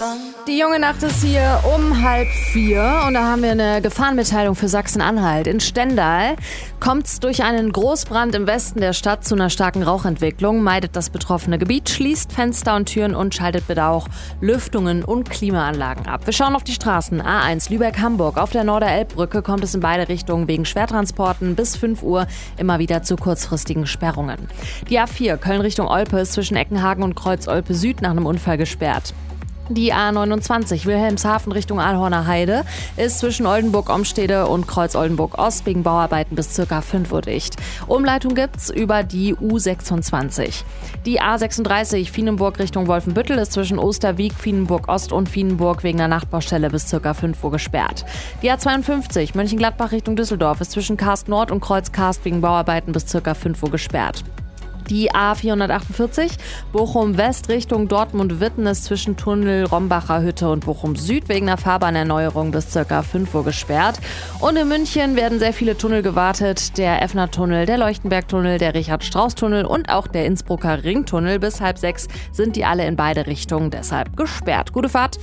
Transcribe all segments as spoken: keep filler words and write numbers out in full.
Die junge Nacht ist hier um halb vier und da haben wir eine Gefahrenmitteilung für Sachsen-Anhalt. In Stendal kommt es durch einen Großbrand im Westen der Stadt zu einer starken Rauchentwicklung. Meidet das betroffene Gebiet, schließt Fenster und Türen und schaltet bitte auch Lüftungen und Klimaanlagen ab. Wir schauen auf die Straßen. A eins Lübeck-Hamburg. Auf der Norder-Elb-Brücke kommt es in beide Richtungen wegen Schwertransporten bis fünf Uhr immer wieder zu kurzfristigen Sperrungen. Die A vier Köln Richtung Olpe ist zwischen Eckenhagen und Kreuz Olpe Süd nach einem Unfall gesperrt. Die A neunundzwanzig Wilhelmshaven Richtung Alhorner Heide ist zwischen Oldenburg-Omstede und Kreuz-Oldenburg-Ost wegen Bauarbeiten bis ca. fünf Uhr dicht. Umleitung gibt's über die U sechsundzwanzig. Die A sechsunddreißig Fienenburg Richtung Wolfenbüttel ist zwischen Osterwieck, Fienenburg-Ost und Fienenburg wegen der Nachtbaustelle bis ca. fünf Uhr gesperrt. Die A zweiundfünfzig Mönchengladbach Richtung Düsseldorf ist zwischen Karst Nord und Kreuz Karst wegen Bauarbeiten bis ca. fünf Uhr gesperrt. Die A vierhundertachtundvierzig Bochum West Richtung Dortmund-Witten ist zwischen Tunnel Rombacher Hütte und Bochum Süd wegen einer Fahrbahnerneuerung bis ca. fünf Uhr gesperrt. Und in München werden sehr viele Tunnel gewartet. Der Effner-Tunnel, der Leuchtenberg-Tunnel, der Richard-Strauss-Tunnel und auch der Innsbrucker Ringtunnel. Bis halb sechs sind die alle in beide Richtungen deshalb gesperrt. Gute Fahrt!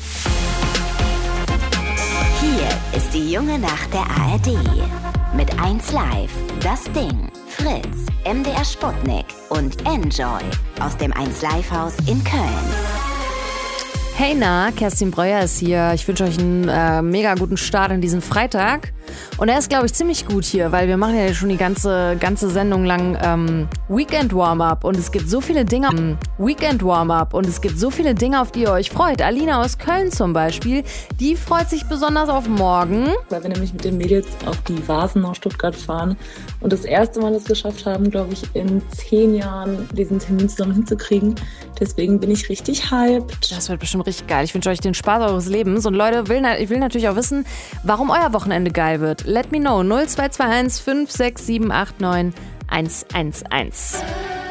Hier ist die junge Nacht der A R D. Mit eins Live, das Ding, Fritz, M D R Sputnik und Enjoy aus dem eins Live Haus in Köln. Hey na, Kerstin Breuer ist hier. Ich wünsche euch einen äh, mega guten Start in diesen Freitag. Und er ist, glaube ich, ziemlich gut hier, weil wir machen ja schon die ganze, ganze Sendung lang ähm, Weekend-Warm-Up. Und es gibt so viele Dinge, ähm, Weekend-Warm-Up. Und es gibt so viele Dinge, auf die ihr euch freut. Alina aus Köln zum Beispiel, die freut sich besonders auf morgen. Weil wir nämlich mit den Mädels auf die Vasen nach Stuttgart fahren. Und das erste Mal das geschafft haben, glaube ich, in zehn Jahren diesen Termin zusammen hinzukriegen. Deswegen bin ich richtig hyped. Das wird bestimmt richtig geil. Ich wünsche euch den Spaß eures Lebens. Und Leute, will, ich will natürlich auch wissen, warum euer Wochenende geil wird. Let me know. null zwei zwei eins fünf sechs sieben acht neun eins eins eins.